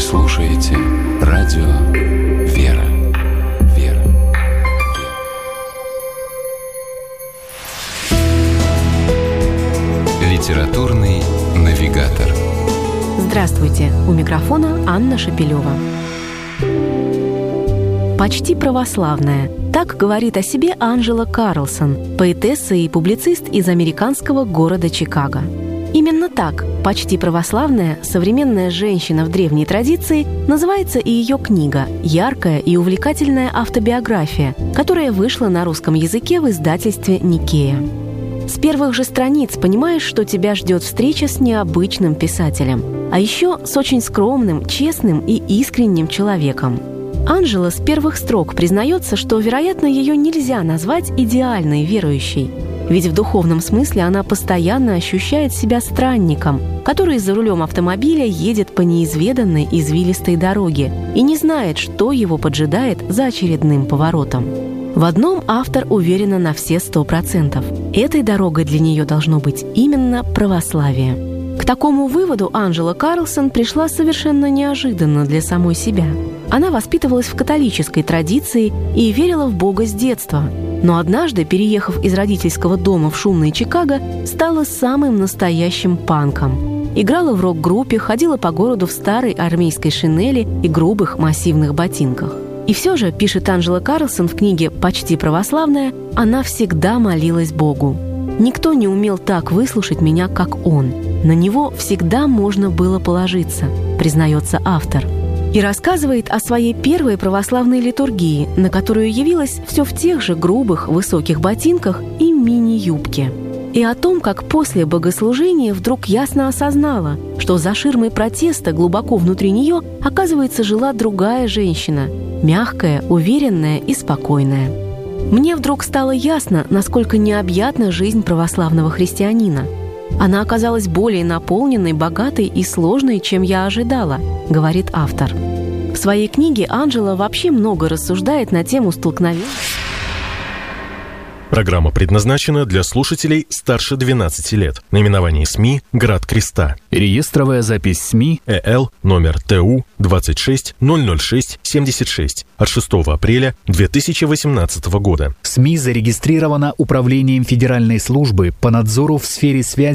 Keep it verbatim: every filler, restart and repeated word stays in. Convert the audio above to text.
слушаете радио «Вера». Вера. Литературный навигатор. Здравствуйте! У микрофона Анна Шапилева. «Почти православная». Так говорит о себе Анжела Карлсон, поэтесса и публицист из американского города Чикаго. Именно так «Почти православная» современная женщина в древней традиции называется и ее книга, яркая и увлекательная автобиография, которая вышла на русском языке в издательстве «Никея». С первых же страниц понимаешь, что тебя ждет встреча с необычным писателем, а еще с очень скромным, честным и искренним человеком. Анжела с первых строк признается, что, вероятно, ее нельзя назвать идеальной верующей. Ведь в духовном смысле она постоянно ощущает себя странником, который за рулем автомобиля едет по неизведанной извилистой дороге и не знает, что его поджидает за очередным поворотом. В одном автор уверена на все сто процентов. Этой дорогой для нее должно быть именно православие. К такому выводу Анжела Карлсон пришла совершенно неожиданно для самой себя. Она воспитывалась в католической традиции и верила в Бога с детства. Но однажды, переехав из родительского дома в шумный Чикаго, стала самым настоящим панком. Играла в рок-группе, ходила по городу в старой армейской шинели и грубых массивных ботинках. И все же, пишет Анжела Карлсон в книге «Почти православная», она всегда молилась Богу. «Никто не умел так выслушать меня, как он. На него всегда можно было положиться», признается автор. И рассказывает о своей первой православной литургии, на которую явилась все в тех же грубых высоких ботинках и мини-юбке. И о том, как после богослужения вдруг ясно осознала, что за ширмой протеста глубоко внутри нее, оказывается, жила другая женщина, мягкая, уверенная и спокойная. «Мне вдруг стало ясно, насколько необъятна жизнь православного христианина. Она оказалась более наполненной, богатой и сложной, чем я ожидала», — говорит автор. В своей книге Анжела вообще много рассуждает на тему столкновений. Программа предназначена для слушателей старше двенадцати лет. Наименование СМИ «Град Креста». Реестровая запись СМИ ЭЛ номер ТУ двадцать шесть ноль ноль шесть семьдесят шесть от шестого апреля две тысячи восемнадцатого года. СМИ зарегистрирована Управлением Федеральной службы по надзору в сфере связи